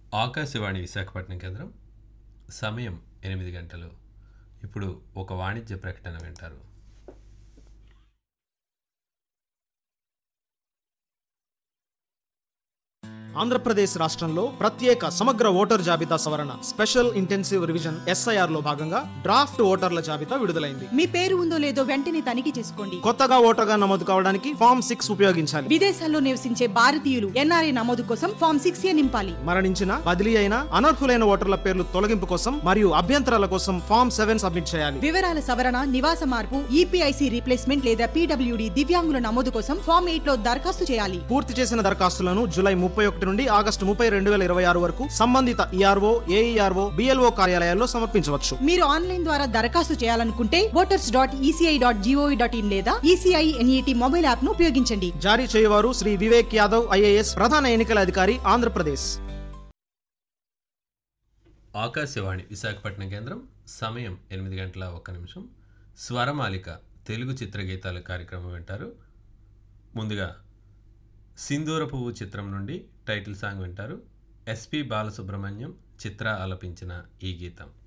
ఆకాశవాణి విశాఖపట్నం కేంద్రం. సమయం 8 గంటలు. ఇప్పుడు ఒక వాణిజ్య ప్రకటన వింటారు. ఆంధ్రప్రదేశ్ రాష్ట్రంలో ప్రత్యేక సమగ్ర ఓటర్ జాబితా సవరణ స్పెషల్ ఇంటెన్సివ్ రివిజన్ ఎస్ఐఆర్ లో భాగంగా డ్రాఫ్ట్ ఓటర్ల జాబితా విడుదలైంది. మీ పేరు ఉందో లేదో వెంటనే తనిఖీ చేసుకోండి. కొత్తగా ఓటర్గా నమోదు కావడానికి ఫామ్ 6 ఉపయోగించాలి. విదేశాల్లో నివసించే భారతీయులు ఎన్ఆర్ఐ నమోదు కోసం ఫామ్ 6A నింపాలి. మరణించిన, బదిలీ అయిన, అనర్హులైన ఓటర్ల పేర్లు తొలగింపు కోసం మరియు అభ్యంతరాల కోసం ఫామ్ 7 సబ్మిట్ చేయాలి. వివరాల సవరణ, నివాస మార్పు, ఈపీఐసి రీప్లేస్మెంట్ లేదా పీడబ్ల్యూడి దివ్యాంగుల నమోదు కోసం ఫామ్ 8 లో దరఖాస్తు చేయాలి. పూర్తి చేసిన దరఖాస్తులను జూలై 31 నుండి ఆగస్టు 30, 2026 వరకు సంబంధిత ఈఆర్ఓ, ఏఈఆర్ఓ, బిఎల్ఓ కార్యాలయాల్లో సమర్పించవచ్చు. మీరు ఆన్లైన్ ద్వారా దరఖాస్తు చేయాలనుకుంటే voters.eci.gov.in లేదా ఈసీఐ ఎన్ఈటీ మొబైల్ యాప్ ను ఉపయోగించండి. జారీ చేయవారు శ్రీ వివేక్ యాదవ్ ఐఏఎస్, ప్రధాన ఎన్నికల అధికారి, ఆంధ్రప్రదేశ్. ఆకాశవాణి విశాఖపట్నం కేంద్రం. సమయం 8:01. స్వరమాలిక తెలుగు చిత్రగీతాల కార్యక్రమం వింటారు. ముందుగా సింధూర పువ్వు చిత్రం నుండి టైటిల్ సాంగ్ వింటారు. ఎస్పి బాలసుబ్రహ్మణ్యం, చిత్ర ఆలపించిన ఈ గీతం.